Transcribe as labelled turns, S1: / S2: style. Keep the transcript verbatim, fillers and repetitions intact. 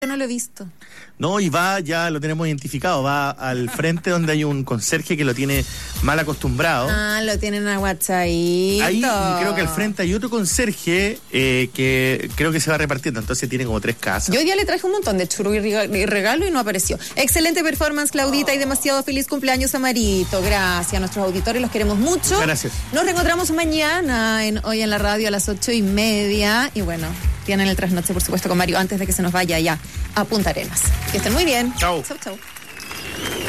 S1: Yo no lo he visto.
S2: No, y va, ya lo tenemos identificado, va al frente donde hay un conserje que lo tiene mal acostumbrado.
S1: Ah, lo tienen a WhatsApp.
S2: Ahí creo que al frente hay otro conserje eh, que creo que se va repartiendo, entonces tiene como tres casas.
S1: Yo hoy día le traje un montón de churro y regalo y no apareció. Excelente performance, Claudita, y demasiado feliz cumpleaños a Marito. Gracias a nuestros auditores, los queremos mucho.
S2: Gracias.
S1: Nos reencontramos mañana, en, hoy en la radio a las ocho y media. Y bueno, tienen el trasnoche, por supuesto, con Mario, antes de que se nos vaya ya a Punta Arenas. Que estén muy bien.
S2: Chao.
S1: Chau, chau.